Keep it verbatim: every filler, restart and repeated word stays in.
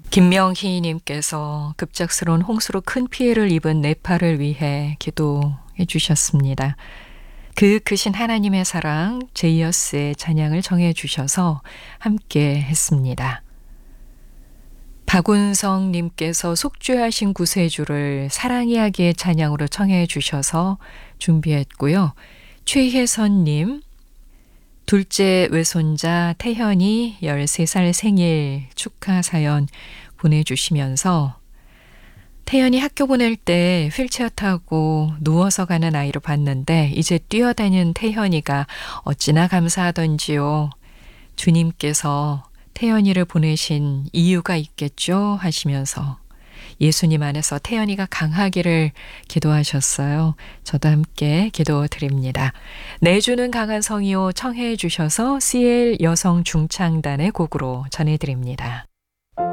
김명희님께서 급작스러운 홍수로 큰 피해를 입은 네팔을 위해 기도해 주셨습니다. 그 크신 하나님의 사랑 제이어스의 찬양을 정해 주셔서 함께 했습니다. 박운성님께서 속죄하신 구세주를 사랑이야기의 찬양으로 청해 주셔서 준비했고요. 최혜선님, 둘째 외손자 태현이 열세 살 생일 축하 사연 보내주시면서 태연이 학교 보낼 때 휠체어 타고 누워서 가는 아이로 봤는데 이제 뛰어다니는 태연이가 어찌나 감사하던지요. 주님께서 태연이를 보내신 이유가 있겠죠 하시면서 예수님 안에서 태연이가 강하기를 기도하셨어요. 저도 함께 기도드립니다. 내주는 강한 성이요 청해 주셔서 씨엘 여성 중창단의 곡으로 전해드립니다.